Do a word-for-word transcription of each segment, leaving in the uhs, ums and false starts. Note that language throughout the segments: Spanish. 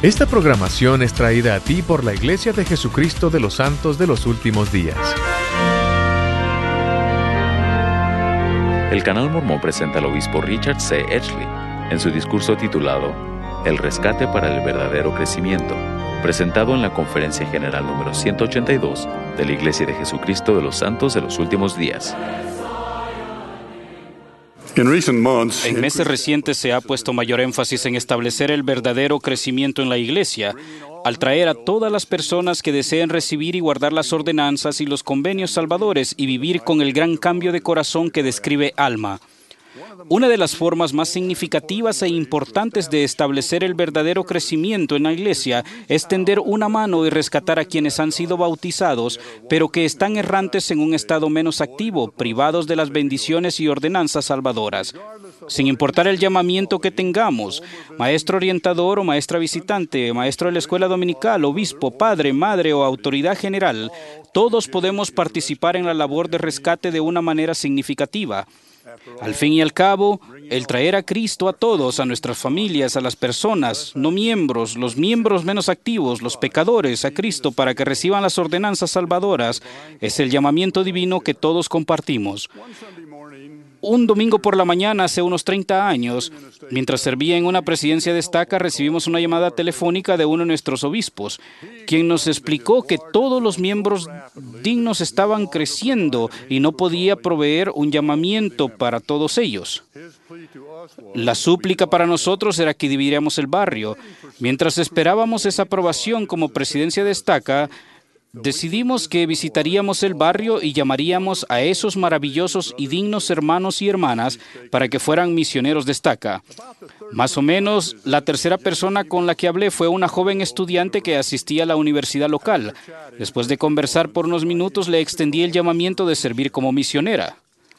Esta programación es traída a ti por la Iglesia de Jesucristo de los Santos de los Últimos Días. El Canal Mormón presenta al obispo Richard C. Edgley en su discurso titulado El rescate para el verdadero crecimiento, presentado en la Conferencia General número ciento ochenta y dos de la Iglesia de Jesucristo de los Santos de los Últimos Días. En meses recientes se ha puesto mayor énfasis en establecer el verdadero crecimiento en la Iglesia, al traer a todas las personas que deseen recibir y guardar las ordenanzas y los convenios salvadores y vivir con el gran cambio de corazón que describe Alma. Una de las formas más significativas e importantes de establecer el verdadero crecimiento en la Iglesia es tender una mano y rescatar a quienes han sido bautizados, pero que están errantes en un estado menos activo, privados de las bendiciones y ordenanzas salvadoras. Sin importar el llamamiento que tengamos, maestro orientador o maestra visitante, maestro de la escuela dominical, obispo, padre, madre o autoridad general, todos podemos participar en la labor de rescate de una manera significativa. Al fin y al cabo, el traer a Cristo a todos, a nuestras familias, a las personas, no miembros, los miembros menos activos, los pecadores, a Cristo para que reciban las ordenanzas salvadoras, es el llamamiento divino que todos compartimos. Un domingo por la mañana, hace unos treinta años, mientras servía en una presidencia de estaca, recibimos una llamada telefónica de uno de nuestros obispos, quien nos explicó que todos los miembros dignos estaban creciendo y no podía proveer un llamamiento para todos ellos. La súplica para nosotros era que dividiéramos el barrio. Mientras esperábamos esa aprobación como presidencia de estaca, decidimos que visitaríamos el barrio y llamaríamos a esos maravillosos y dignos hermanos y hermanas para que fueran misioneros de estaca. Más o menos, la tercera persona con la que hablé fue una joven estudiante que asistía a la universidad local. Después de conversar por unos minutos, le extendí el llamamiento de servir como misionera.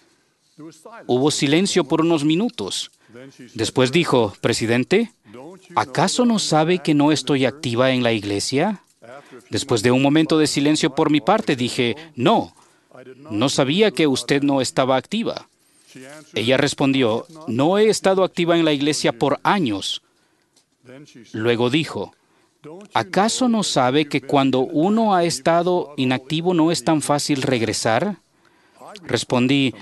Hubo silencio por unos minutos. Después dijo, «Presidente, ¿acaso no sabe que no estoy activa en la iglesia?» Después de un momento de silencio por mi parte, dije, «No, no sabía que usted no estaba activa». Ella respondió, «No he estado activa en la iglesia por años». Luego dijo, «¿Acaso no sabe que cuando uno ha estado inactivo no es tan fácil regresar?» Respondí,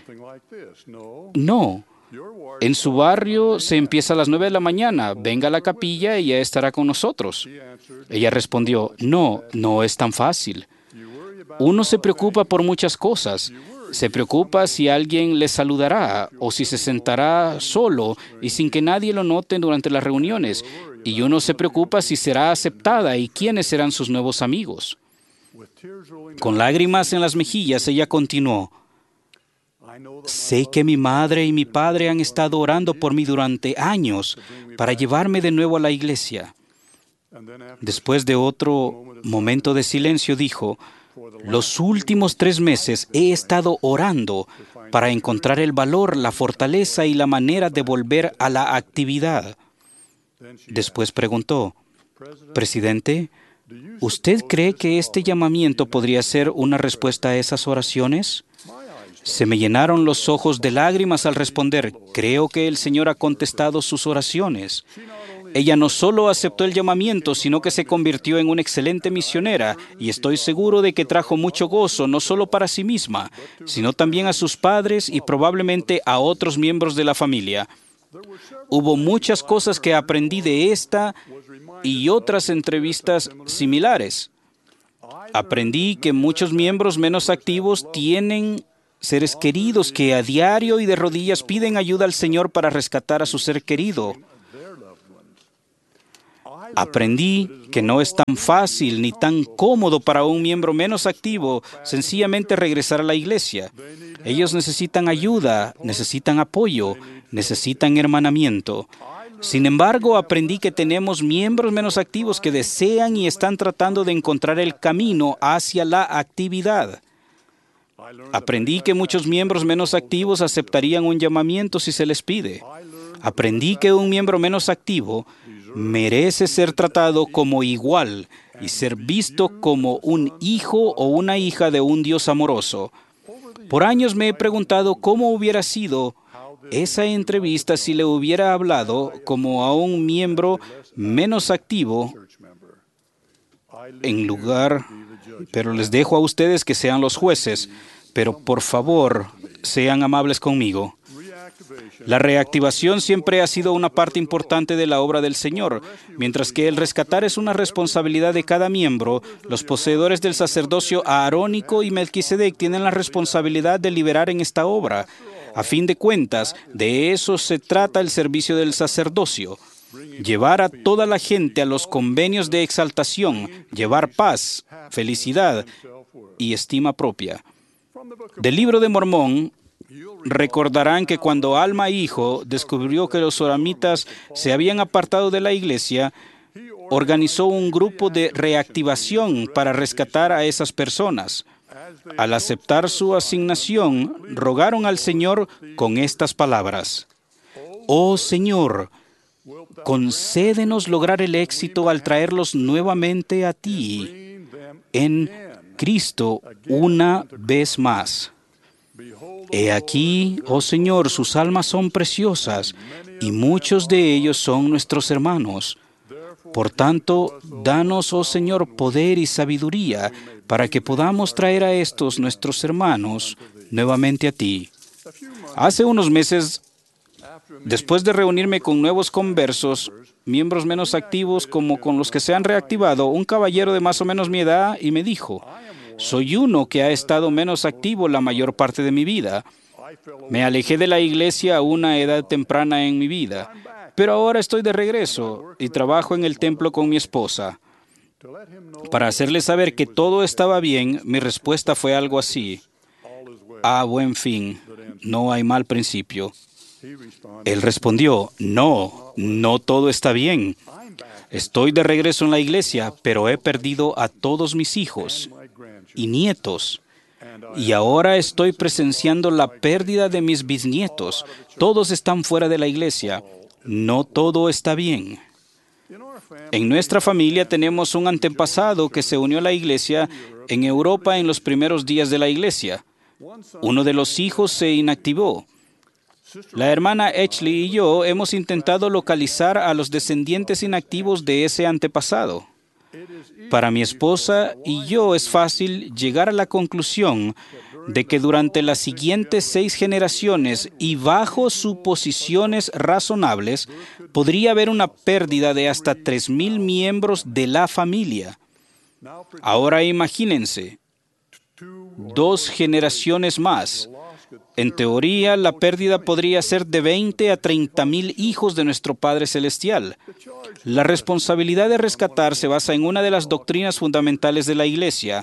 «No. En su barrio se empieza a las nueve de la mañana. Venga a la capilla y ya estará con nosotros». Ella respondió, «No, no es tan fácil. Uno se preocupa por muchas cosas. Se preocupa si alguien le saludará o si se sentará solo y sin que nadie lo note durante las reuniones. Y uno se preocupa si será aceptada y quiénes serán sus nuevos amigos». Con lágrimas en las mejillas, ella continuó, «Sé que mi madre y mi padre han estado orando por mí durante años para llevarme de nuevo a la iglesia». Después de otro momento de silencio dijo, «Los últimos tres meses he estado orando para encontrar el valor, la fortaleza y la manera de volver a la actividad». Después preguntó, «Presidente, ¿usted cree que este llamamiento podría ser una respuesta a esas oraciones?» Se me llenaron los ojos de lágrimas al responder, «Creo que el Señor ha contestado sus oraciones». Ella no solo aceptó el llamamiento, sino que se convirtió en una excelente misionera y estoy seguro de que trajo mucho gozo, no solo para sí misma, sino también a sus padres y probablemente a otros miembros de la familia. Hubo muchas cosas que aprendí de esta y otras entrevistas similares. Aprendí que muchos miembros menos activos tienen seres queridos que a diario y de rodillas piden ayuda al Señor para rescatar a su ser querido. Aprendí que no es tan fácil ni tan cómodo para un miembro menos activo sencillamente regresar a la iglesia. Ellos necesitan ayuda, necesitan apoyo, necesitan hermanamiento. Sin embargo, aprendí que tenemos miembros menos activos que desean y están tratando de encontrar el camino hacia la actividad. Aprendí que muchos miembros menos activos aceptarían un llamamiento si se les pide. Aprendí que un miembro menos activo merece ser tratado como igual y ser visto como un hijo o una hija de un Dios amoroso. Por años me he preguntado cómo hubiera sido esa entrevista si le hubiera hablado como a un miembro menos activo en lugar, pero les dejo a ustedes que sean los jueces, pero por favor, sean amables conmigo. La reactivación siempre ha sido una parte importante de la obra del Señor. Mientras que el rescatar es una responsabilidad de cada miembro, los poseedores del sacerdocio aarónico y Melquisedec tienen la responsabilidad de liberar en esta obra. A fin de cuentas, de eso se trata el servicio del sacerdocio. Llevar a toda la gente a los convenios de exaltación, llevar paz, felicidad y estima propia. Del Libro de Mormón, recordarán que cuando Alma Hijo descubrió que los soramitas se habían apartado de la iglesia, organizó un grupo de reactivación para rescatar a esas personas. Al aceptar su asignación, rogaron al Señor con estas palabras: «Oh Señor, concédenos lograr el éxito al traerlos nuevamente a ti en Cristo una vez más. He aquí, oh Señor, sus almas son preciosas y muchos de ellos son nuestros hermanos. Por tanto, danos, oh Señor, poder y sabiduría para que podamos traer a estos nuestros hermanos nuevamente a ti». Hace unos meses, después de reunirme con nuevos conversos, miembros menos activos como con los que se han reactivado, un caballero de más o menos mi edad, y me dijo: «Soy uno que ha estado menos activo la mayor parte de mi vida. Me alejé de la iglesia a una edad temprana en mi vida, pero ahora estoy de regreso y trabajo en el templo con mi esposa». Para hacerle saber que todo estaba bien, mi respuesta fue algo así: «A buen fin, no hay mal principio». Él respondió: «No, no todo está bien. Estoy de regreso en la iglesia, pero he perdido a todos mis hijos y nietos. Y ahora estoy presenciando la pérdida de mis bisnietos. Todos están fuera de la iglesia. No todo está bien». En nuestra familia tenemos un antepasado que se unió a la iglesia en Europa en los primeros días de la iglesia. Uno de los hijos se inactivó. La hermana Ashley y yo hemos intentado localizar a los descendientes inactivos de ese antepasado. Para mi esposa y yo es fácil llegar a la conclusión de que durante las siguientes seis generaciones y bajo suposiciones razonables, podría haber una pérdida de hasta tres mil miembros de la familia. Ahora imagínense, dos generaciones más. En teoría, la pérdida podría ser de veinte a treinta mil hijos de nuestro Padre Celestial. La responsabilidad de rescatar se basa en una de las doctrinas fundamentales de la Iglesia.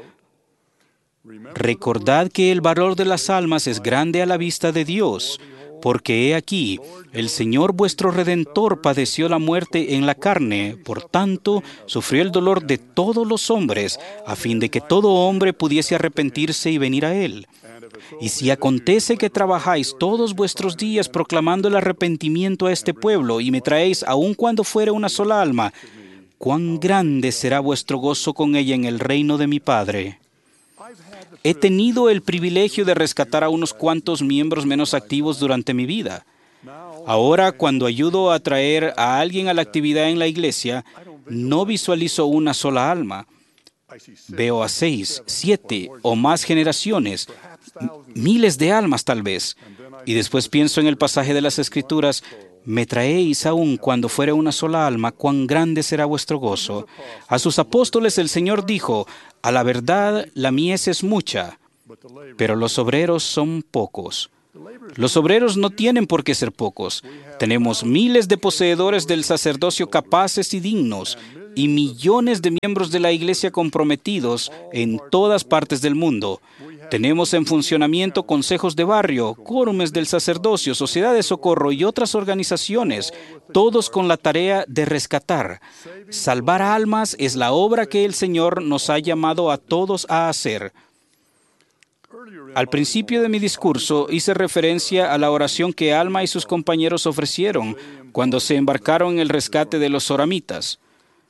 Recordad que el valor de las almas es grande a la vista de Dios, porque he aquí, el Señor vuestro Redentor padeció la muerte en la carne, por tanto, sufrió el dolor de todos los hombres, a fin de que todo hombre pudiese arrepentirse y venir a Él. Y si acontece que trabajáis todos vuestros días proclamando el arrepentimiento a este pueblo y me traéis aun cuando fuere una sola alma, cuán grande será vuestro gozo con ella en el reino de mi Padre. He tenido el privilegio de rescatar a unos cuantos miembros menos activos durante mi vida. Ahora, cuando ayudo a traer a alguien a la actividad en la iglesia, no visualizo una sola alma. Veo a seis, siete o más generaciones, miles de almas tal vez. Y después pienso en el pasaje de las Escrituras: «Me traéis aún cuando fuere una sola alma, cuán grande será vuestro gozo». A sus apóstoles el Señor dijo: «A la verdad, la mies es mucha, pero los obreros son pocos». Los obreros no tienen por qué ser pocos. Tenemos miles de poseedores del sacerdocio capaces y dignos, y millones de miembros de la iglesia comprometidos en todas partes del mundo. Tenemos en funcionamiento consejos de barrio, quórumes del sacerdocio, sociedad de socorro y otras organizaciones, todos con la tarea de rescatar. Salvar almas es la obra que el Señor nos ha llamado a todos a hacer. Al principio de mi discurso hice referencia a la oración que Alma y sus compañeros ofrecieron cuando se embarcaron en el rescate de los soramitas.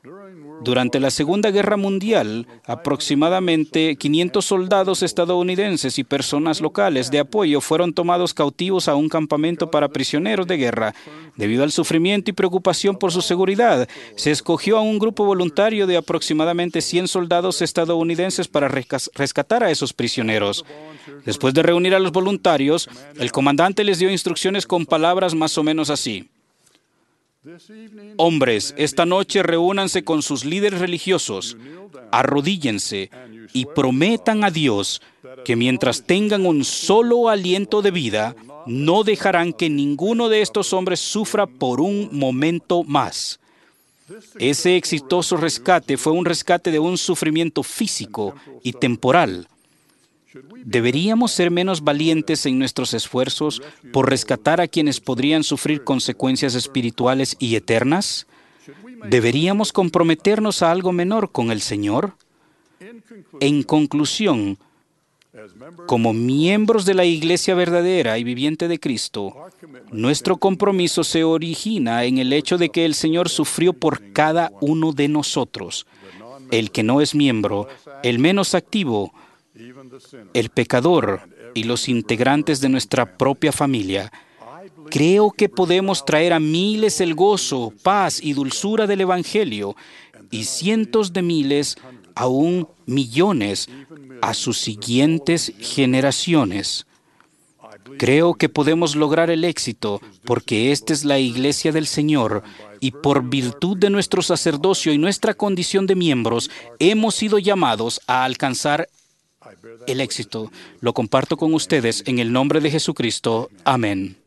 Durante la Segunda Guerra Mundial, aproximadamente quinientos soldados estadounidenses y personas locales de apoyo fueron tomados cautivos a un campamento para prisioneros de guerra. Debido al sufrimiento y preocupación por su seguridad, se escogió a un grupo voluntario de aproximadamente cien soldados estadounidenses para rescatar a esos prisioneros. Después de reunir a los voluntarios, el comandante les dio instrucciones con palabras más o menos así: hombres, esta noche reúnanse con sus líderes religiosos, arrodíllense y prometan a Dios que mientras tengan un solo aliento de vida, no dejarán que ninguno de estos hombres sufra por un momento más. Ese exitoso rescate fue un rescate de un sufrimiento físico y temporal. ¿Deberíamos ser menos valientes en nuestros esfuerzos por rescatar a quienes podrían sufrir consecuencias espirituales y eternas? ¿Deberíamos comprometernos a algo menor con el Señor? En conclusión, como miembros de la Iglesia verdadera y viviente de Cristo, nuestro compromiso se origina en el hecho de que el Señor sufrió por cada uno de nosotros. El que no es miembro, el menos activo, el pecador y los integrantes de nuestra propia familia. Creo que podemos traer a miles el gozo, paz y dulzura del Evangelio, y cientos de miles, aún millones, a sus siguientes generaciones. Creo que podemos lograr el éxito porque esta es la Iglesia del Señor y por virtud de nuestro sacerdocio y nuestra condición de miembros, hemos sido llamados a alcanzar el éxito. Lo comparto con ustedes en el nombre de Jesucristo. Amén.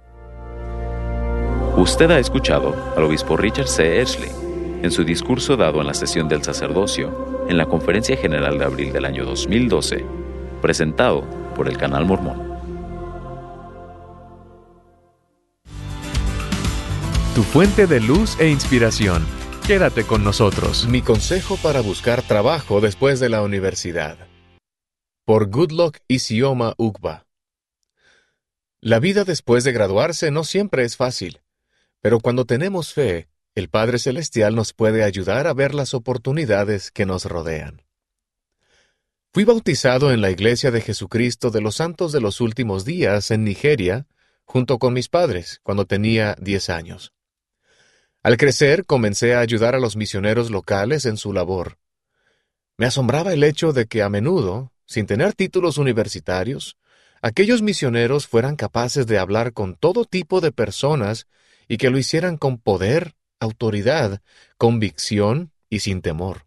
Usted ha escuchado al obispo Richard C. Edgley en su discurso dado en la sesión del sacerdocio en la Conferencia General de abril del año dos mil doce, presentado por el Canal Mormón. Tu fuente de luz e inspiración. Quédate con nosotros. Mi consejo para buscar trabajo después de la universidad. Por Goodluck Isioma Ugba. La vida después de graduarse no siempre es fácil, pero cuando tenemos fe, el Padre Celestial nos puede ayudar a ver las oportunidades que nos rodean. Fui bautizado en la Iglesia de Jesucristo de los Santos de los Últimos Días en Nigeria, junto con mis padres, cuando tenía diez años. Al crecer, comencé a ayudar a los misioneros locales en su labor. Me asombraba el hecho de que a menudo, sin tener títulos universitarios, aquellos misioneros fueran capaces de hablar con todo tipo de personas y que lo hicieran con poder, autoridad, convicción y sin temor.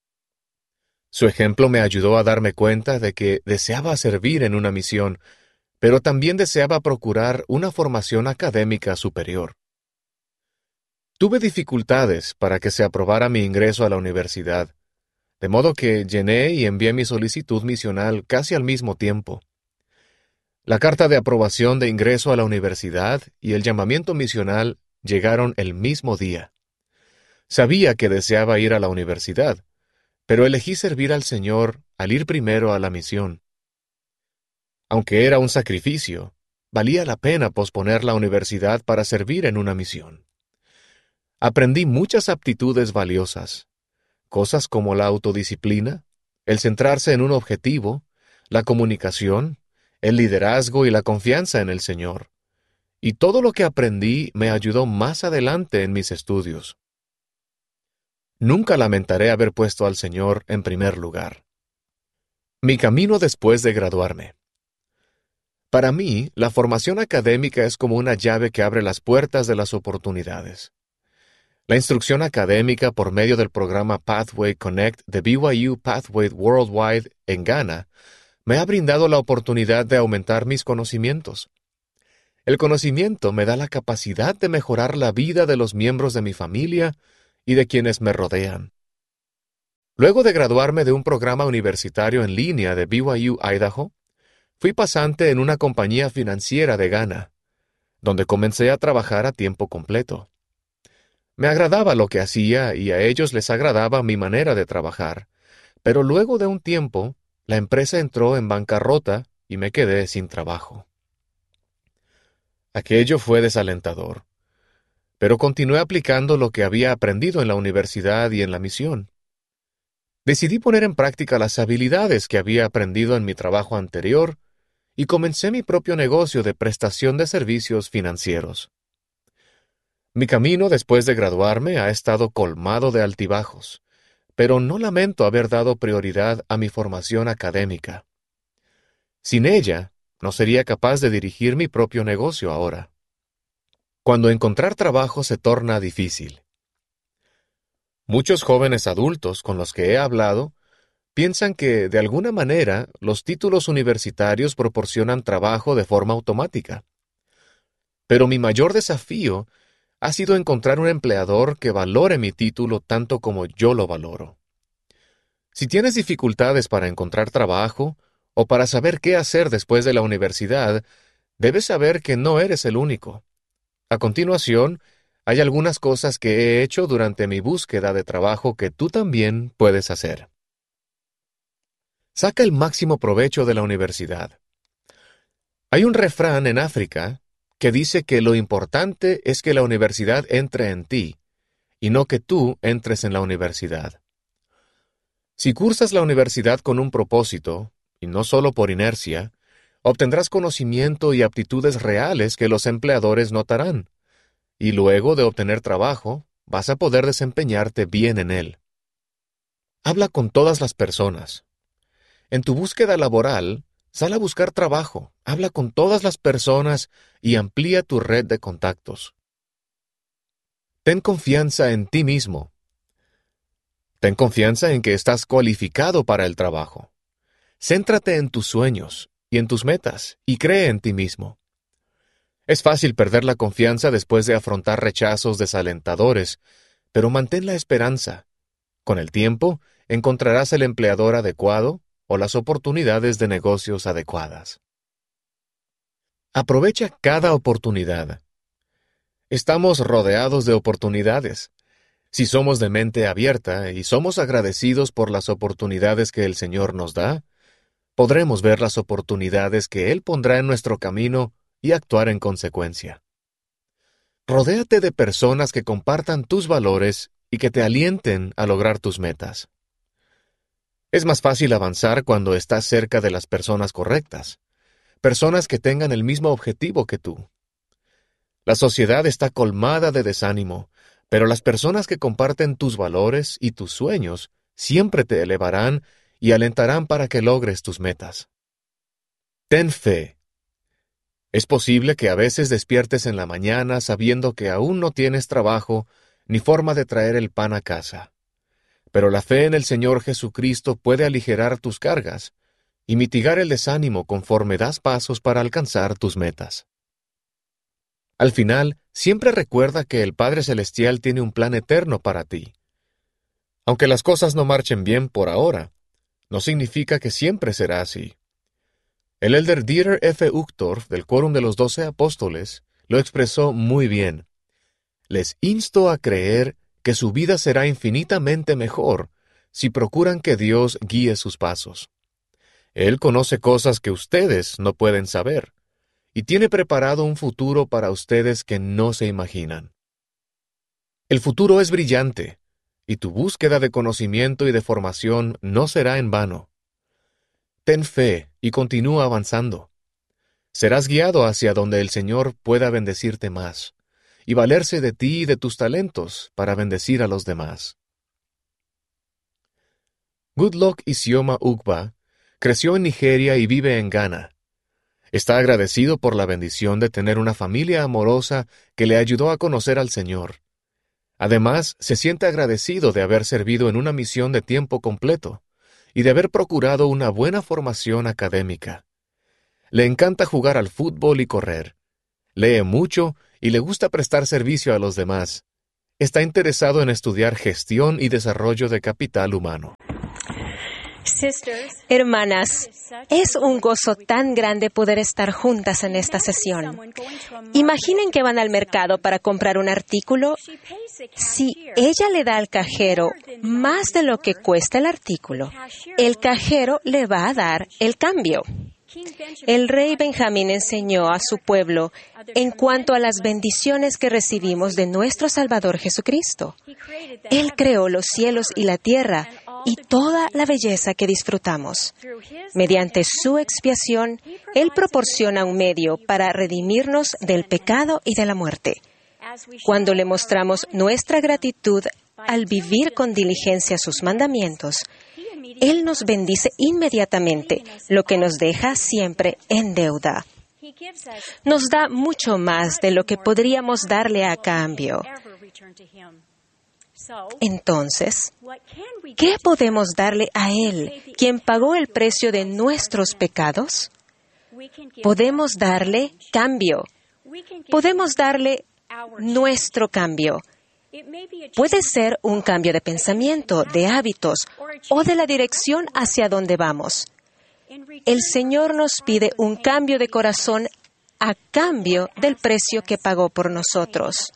Su ejemplo me ayudó a darme cuenta de que deseaba servir en una misión, pero también deseaba procurar una formación académica superior. Tuve dificultades para que se aprobara mi ingreso a la universidad, de modo que llené y envié mi solicitud misional casi al mismo tiempo. La carta de aprobación de ingreso a la universidad y el llamamiento misional llegaron el mismo día. Sabía que deseaba ir a la universidad, pero elegí servir al Señor al ir primero a la misión. Aunque era un sacrificio, valía la pena posponer la universidad para servir en una misión. Aprendí muchas aptitudes valiosas, cosas como la autodisciplina, el centrarse en un objetivo, la comunicación, el liderazgo y la confianza en el Señor. Y todo lo que aprendí me ayudó más adelante en mis estudios. Nunca lamentaré haber puesto al Señor en primer lugar. Mi camino después de graduarme. Para mí, la formación académica es como una llave que abre las puertas de las oportunidades. La instrucción académica por medio del programa Pathway Connect de B Y U Pathway Worldwide en Ghana me ha brindado la oportunidad de aumentar mis conocimientos. El conocimiento me da la capacidad de mejorar la vida de los miembros de mi familia y de quienes me rodean. Luego de graduarme de un programa universitario en línea de B Y U Idaho, fui pasante en una compañía financiera de Ghana, donde comencé a trabajar a tiempo completo. Me agradaba lo que hacía y a ellos les agradaba mi manera de trabajar, pero luego de un tiempo, la empresa entró en bancarrota y me quedé sin trabajo. Aquello fue desalentador, pero continué aplicando lo que había aprendido en la universidad y en la misión. Decidí poner en práctica las habilidades que había aprendido en mi trabajo anterior y comencé mi propio negocio de prestación de servicios financieros. Mi camino después de graduarme ha estado colmado de altibajos, pero no lamento haber dado prioridad a mi formación académica. Sin ella, no sería capaz de dirigir mi propio negocio ahora. Cuando encontrar trabajo se torna difícil. Muchos jóvenes adultos con los que he hablado piensan que, de alguna manera, los títulos universitarios proporcionan trabajo de forma automática. Pero mi mayor desafío ha sido encontrar un empleador que valore mi título tanto como yo lo valoro. Si tienes dificultades para encontrar trabajo o para saber qué hacer después de la universidad, debes saber que no eres el único. A continuación, hay algunas cosas que he hecho durante mi búsqueda de trabajo que tú también puedes hacer. Saca el máximo provecho de la universidad. Hay un refrán en África que dice que lo importante es que la universidad entre en ti, y no que tú entres en la universidad. Si cursas la universidad con un propósito, y no solo por inercia, obtendrás conocimiento y aptitudes reales que los empleadores notarán, y luego de obtener trabajo, vas a poder desempeñarte bien en él. Habla con todas las personas. En tu búsqueda laboral, sal a buscar trabajo, habla con todas las personas y amplía tu red de contactos. Ten confianza en ti mismo. Ten confianza en que estás cualificado para el trabajo. Céntrate en tus sueños y en tus metas y cree en ti mismo. Es fácil perder la confianza después de afrontar rechazos desalentadores, pero mantén la esperanza. Con el tiempo, encontrarás el empleador adecuado o las oportunidades de negocios adecuadas. Aprovecha cada oportunidad. Estamos rodeados de oportunidades. Si somos de mente abierta y somos agradecidos por las oportunidades que el Señor nos da, podremos ver las oportunidades que Él pondrá en nuestro camino y actuar en consecuencia. Rodéate de personas que compartan tus valores y que te alienten a lograr tus metas. Es más fácil avanzar cuando estás cerca de las personas correctas, personas que tengan el mismo objetivo que tú. La sociedad está colmada de desánimo, pero las personas que comparten tus valores y tus sueños siempre te elevarán y alentarán para que logres tus metas. Ten fe. Es posible que a veces despiertes en la mañana sabiendo que aún no tienes trabajo ni forma de traer el pan a casa. Pero la fe en el Señor Jesucristo puede aligerar tus cargas y mitigar el desánimo conforme das pasos para alcanzar tus metas. Al final, siempre recuerda que el Padre Celestial tiene un plan eterno para ti. Aunque las cosas no marchen bien por ahora, no significa que siempre será así. El elder Dieter F. Uchtdorf, del Quórum de los Doce Apóstoles, lo expresó muy bien. Les insto a creer que su vida será infinitamente mejor si procuran que Dios guíe sus pasos. Él conoce cosas que ustedes no pueden saber, y tiene preparado un futuro para ustedes que no se imaginan. El futuro es brillante, y tu búsqueda de conocimiento y de formación no será en vano. Ten fe y continúa avanzando. Serás guiado hacia donde el Señor pueda bendecirte más, y valerse de ti y de tus talentos para bendecir a los demás. Goodluck Isioma Ugba creció en Nigeria y vive en Ghana. Está agradecido por la bendición de tener una familia amorosa que le ayudó a conocer al Señor. Además, se siente agradecido de haber servido en una misión de tiempo completo y de haber procurado una buena formación académica. Le encanta jugar al fútbol y correr. Lee mucho y le gusta prestar servicio a los demás. Está interesado en estudiar gestión y desarrollo de capital humano. Hermanas, es un gozo tan grande poder estar juntas en esta sesión. Imaginen que van al mercado para comprar un artículo. Si ella le da al cajero más de lo que cuesta el artículo, el cajero le va a dar el cambio. El rey Benjamín enseñó a su pueblo en cuanto a las bendiciones que recibimos de nuestro Salvador Jesucristo. Él creó los cielos y la tierra y toda la belleza que disfrutamos. Mediante su expiación, Él proporciona un medio para redimirnos del pecado y de la muerte. Cuando le mostramos nuestra gratitud al vivir con diligencia sus mandamientos, Él nos bendice inmediatamente, lo que nos deja siempre en deuda. Nos da mucho más de lo que podríamos darle a cambio. Entonces, ¿qué podemos darle a Él, quien pagó el precio de nuestros pecados? Podemos darle cambio. Podemos darle nuestro cambio. Puede ser un cambio de pensamiento, de hábitos o de la dirección hacia donde vamos. El Señor nos pide un cambio de corazón a cambio del precio que pagó por nosotros.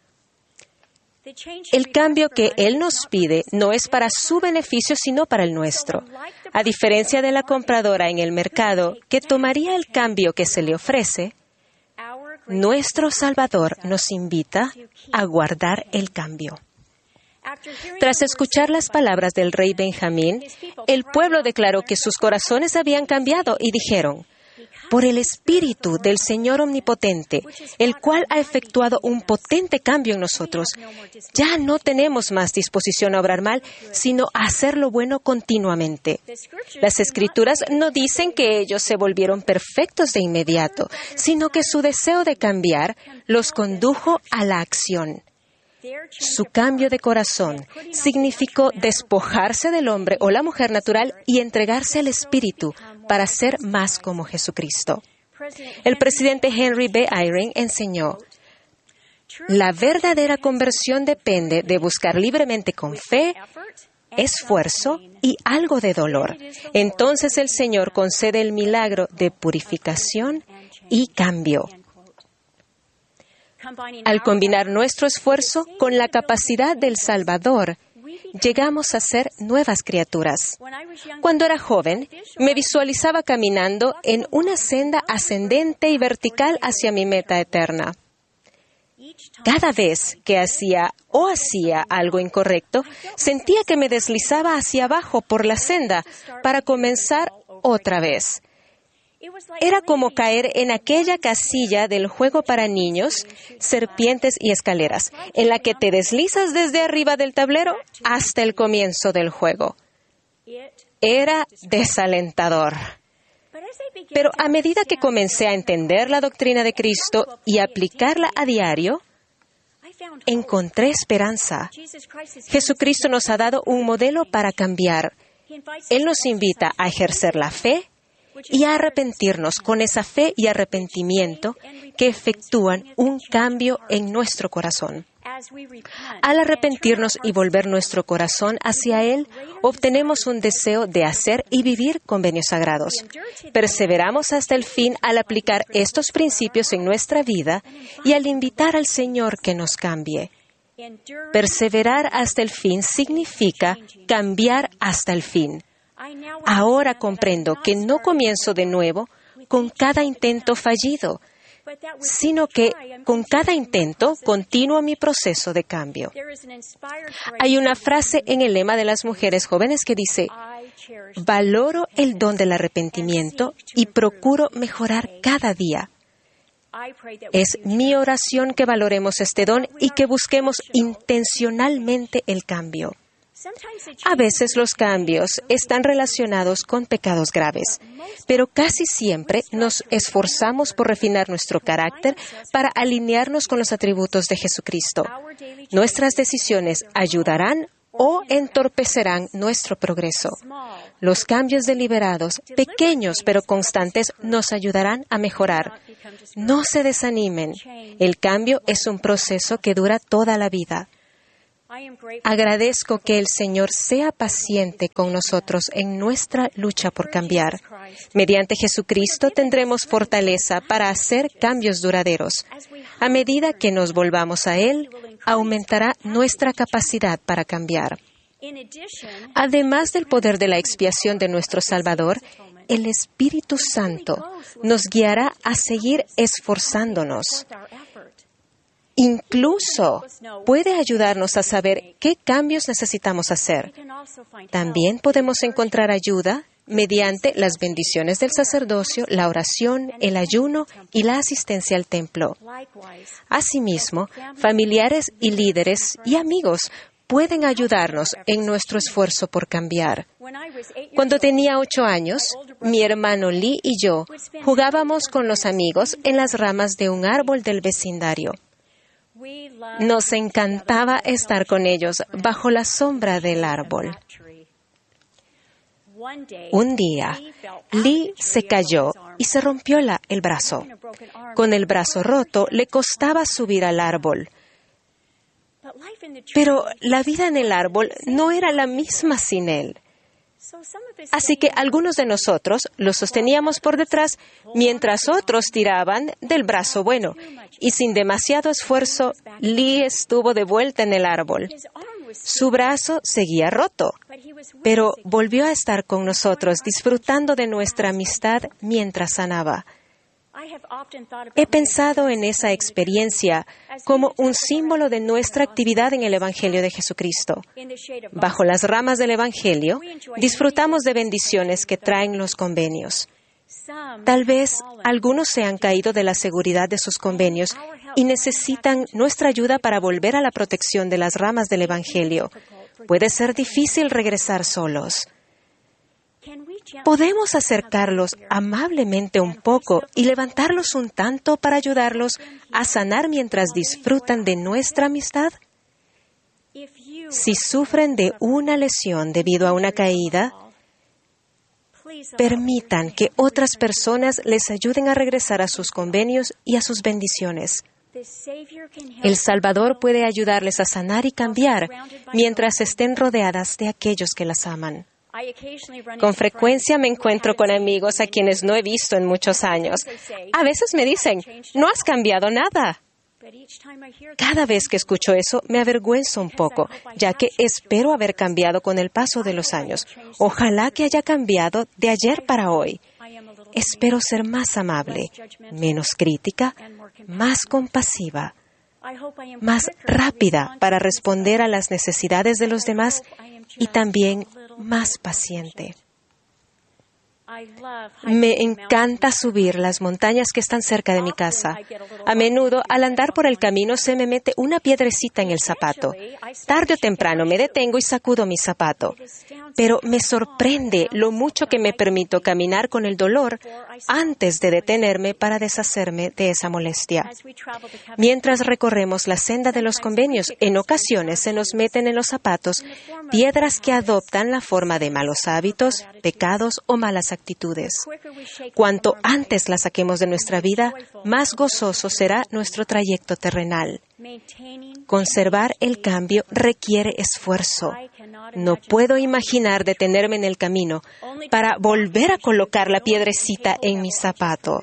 El cambio que Él nos pide no es para su beneficio, sino para el nuestro. A diferencia de la compradora en el mercado, que tomaría el cambio que se le ofrece, nuestro Salvador nos invita a guardar el cambio. Tras escuchar las palabras del rey Benjamín, el pueblo declaró que sus corazones habían cambiado y dijeron: por el Espíritu del Señor Omnipotente, el cual ha efectuado un potente cambio en nosotros, ya no tenemos más disposición a obrar mal, sino a hacer lo bueno continuamente. Las Escrituras no dicen que ellos se volvieron perfectos de inmediato, sino que su deseo de cambiar los condujo a la acción. Su cambio de corazón significó despojarse del hombre o la mujer natural y entregarse al Espíritu para ser más como Jesucristo. El presidente Henry B. Eyring enseñó: la verdadera conversión depende de buscar libremente con fe, esfuerzo y algo de dolor. Entonces el Señor concede el milagro de purificación y cambio. Al combinar nuestro esfuerzo con la capacidad del Salvador, llegamos a ser nuevas criaturas. Cuando era joven, me visualizaba caminando en una senda ascendente y vertical hacia mi meta eterna. Cada vez que hacía o hacía algo incorrecto, sentía que me deslizaba hacia abajo por la senda para comenzar otra vez. Era como caer en aquella casilla del juego para niños, serpientes y escaleras, en la que te deslizas desde arriba del tablero hasta el comienzo del juego. Era desalentador. Pero a medida que comencé a entender la doctrina de Cristo y aplicarla a diario, encontré esperanza. Jesucristo nos ha dado un modelo para cambiar. Él nos invita a ejercer la fe y a arrepentirnos con esa fe y arrepentimiento que efectúan un cambio en nuestro corazón. Al arrepentirnos y volver nuestro corazón hacia Él, obtenemos un deseo de hacer y vivir convenios sagrados. Perseveramos hasta el fin al aplicar estos principios en nuestra vida y al invitar al Señor que nos cambie. Perseverar hasta el fin significa cambiar hasta el fin. Ahora comprendo que no comienzo de nuevo con cada intento fallido, sino que con cada intento continúo mi proceso de cambio. Hay una frase en el lema de las mujeres jóvenes que dice: valoro el don del arrepentimiento y procuro mejorar cada día. Es mi oración que valoremos este don y que busquemos intencionalmente el cambio. A veces los cambios están relacionados con pecados graves, pero casi siempre nos esforzamos por refinar nuestro carácter para alinearnos con los atributos de Jesucristo. Nuestras decisiones ayudarán o entorpecerán nuestro progreso. Los cambios deliberados, pequeños pero constantes, nos ayudarán a mejorar. No se desanimen. El cambio es un proceso que dura toda la vida. Agradezco que el Señor sea paciente con nosotros en nuestra lucha por cambiar. Mediante Jesucristo tendremos fortaleza para hacer cambios duraderos. A medida que nos volvamos a Él, aumentará nuestra capacidad para cambiar. Además del poder de la expiación de nuestro Salvador, el Espíritu Santo nos guiará a seguir esforzándonos. Incluso puede ayudarnos a saber qué cambios necesitamos hacer. También podemos encontrar ayuda mediante las bendiciones del sacerdocio, la oración, el ayuno y la asistencia al templo. Asimismo, familiares y líderes y amigos pueden ayudarnos en nuestro esfuerzo por cambiar. Cuando tenía ocho años, mi hermano Lee y yo jugábamos con los amigos en las ramas de un árbol del vecindario. Nos encantaba estar con ellos bajo la sombra del árbol. Un día, Lee se cayó y se rompió la, el brazo. Con el brazo roto, le costaba subir al árbol. Pero la vida en el árbol no era la misma sin él. Así que algunos de nosotros lo sosteníamos por detrás, mientras otros tiraban del brazo bueno. Y sin demasiado esfuerzo, Lee estuvo de vuelta en el árbol. Su brazo seguía roto, pero volvió a estar con nosotros, disfrutando de nuestra amistad mientras sanaba. He pensado en esa experiencia como un símbolo de nuestra actividad en el Evangelio de Jesucristo. Bajo las ramas del Evangelio, disfrutamos de bendiciones que traen los convenios. Tal vez algunos se han caído de la seguridad de sus convenios y necesitan nuestra ayuda para volver a la protección de las ramas del Evangelio. Puede ser difícil regresar solos. ¿Podemos acercarlos amablemente un poco y levantarlos un tanto para ayudarlos a sanar mientras disfrutan de nuestra amistad? Si sufren de una lesión debido a una caída, permitan que otras personas les ayuden a regresar a sus convenios y a sus bendiciones. El Salvador puede ayudarles a sanar y cambiar mientras estén rodeadas de aquellos que las aman. Con frecuencia me encuentro con amigos a quienes no he visto en muchos años. A veces me dicen, no has cambiado nada. Cada vez que escucho eso, me avergüenzo un poco, ya que espero haber cambiado con el paso de los años. Ojalá que haya cambiado de ayer para hoy. Espero ser más amable, menos crítica, más compasiva, más rápida para responder a las necesidades de los demás y también más paciente. Me encanta subir las montañas que están cerca de mi casa. A menudo, al andar por el camino, se me mete una piedrecita en el zapato. Tarde o temprano me detengo y sacudo mi zapato. Pero me sorprende lo mucho que me permito caminar con el dolor antes de detenerme para deshacerme de esa molestia. Mientras recorremos la senda de los convenios, en ocasiones se nos meten en los zapatos piedras que adoptan la forma de malos hábitos, pecados o malas actitudes. Cuanto antes las saquemos de nuestra vida, más gozoso será nuestro trayecto terrenal. Conservar el cambio requiere esfuerzo. No puedo imaginar detenerme en el camino para volver a colocar la piedrecita en mi zapato.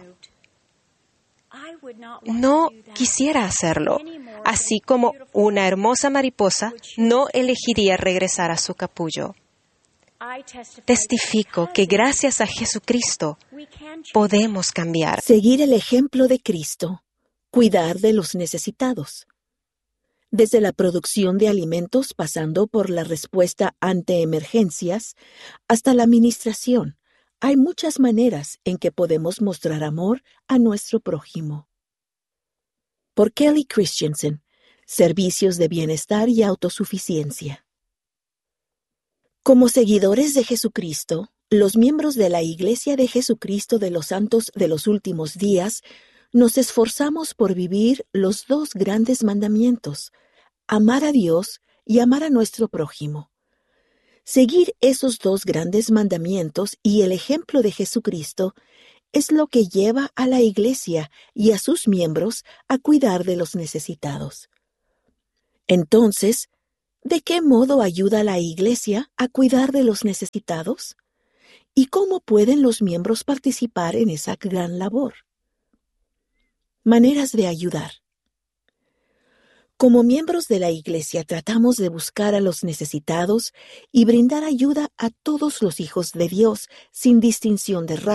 No quisiera hacerlo, así como una hermosa mariposa no elegiría regresar a su capullo. Testifico que gracias a Jesucristo podemos cambiar. Seguir el ejemplo de Cristo, cuidar de los necesitados. Desde la producción de alimentos pasando por la respuesta ante emergencias hasta la administración, hay muchas maneras en que podemos mostrar amor a nuestro prójimo. Por Kelly Christensen, Servicios de Bienestar y Autosuficiencia. Como seguidores de Jesucristo, los miembros de la Iglesia de Jesucristo de los Santos de los Últimos Días nos esforzamos por vivir los dos grandes mandamientos, amar a Dios y amar a nuestro prójimo. Seguir esos dos grandes mandamientos y el ejemplo de Jesucristo es lo que lleva a la Iglesia y a sus miembros a cuidar de los necesitados. Entonces, ¿de qué modo ayuda a la Iglesia a cuidar de los necesitados? ¿Y cómo pueden los miembros participar en esa gran labor? Maneras de ayudar. Como miembros de la Iglesia tratamos de buscar a los necesitados y brindar ayuda a todos los hijos de Dios sin distinción de raza.